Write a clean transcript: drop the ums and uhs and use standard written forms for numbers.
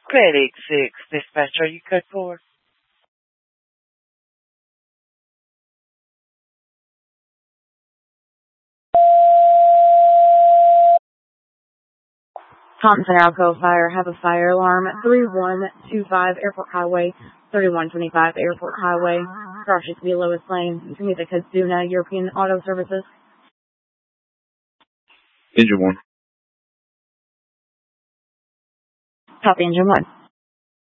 Medic 6, dispatcher, you code 4. Thompson Alco Fire have a fire alarm at 3125 Airport Highway, 3125 Airport Highway. Starship be Lois Lane. You can meet the Kazuna European Auto Services. Engine 1. Copy, Engine 1.